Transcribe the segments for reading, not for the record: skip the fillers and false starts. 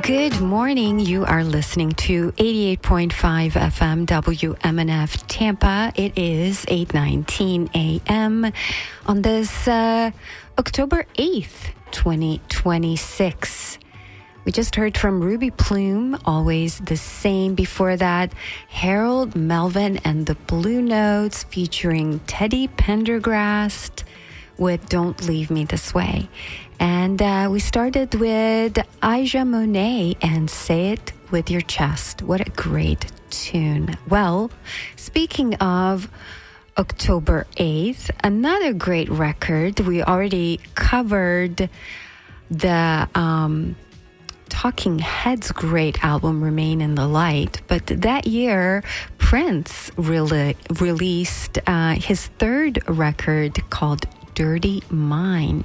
Good morning. You are listening to 88.5 FM WMNF Tampa. It is 8:19 a.m. on this October 8th, 2026. We just heard from Ruby Plume, Always the Same. Before that, Harold Melvin and the Blue Notes featuring Teddy Pendergrast with Don't Leave Me This Way. And we started with Aja Monet and Say It With Your Chest. What a great tune. Well, speaking of October 8th, another great record. We already covered the Talking Heads' great album, Remain in the Light. But that year, Prince released his third record called Dirty Mind.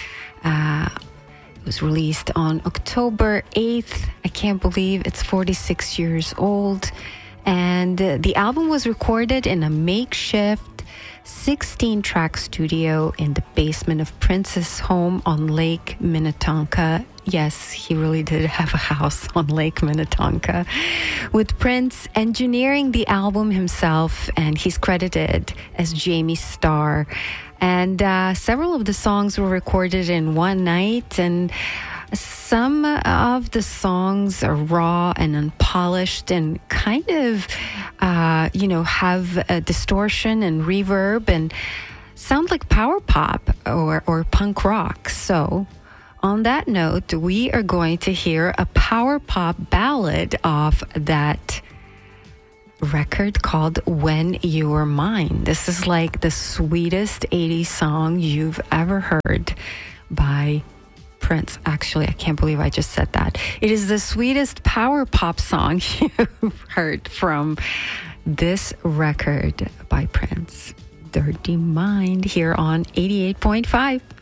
It was released on October 8th. I can't believe it's 46 years old. And the album was recorded in a makeshift 16-track studio in the basement of Prince's home on Lake Minnetonka. Yes, he really did have a house on Lake Minnetonka, with Prince engineering the album himself, and he's credited as Jamie Starr. And several of the songs were recorded in one night, and some of the songs are raw and unpolished and kind of, have a distortion and reverb and sound like power pop or punk rock. So on that note, we are going to hear a power pop ballad off that record called When You Were Mine. This is like the sweetest 80s song you've ever heard by Prince. Actually, I can't believe I just said that. It is the sweetest power pop song you've heard from this record by Prince. Dirty Mind here on 88.5.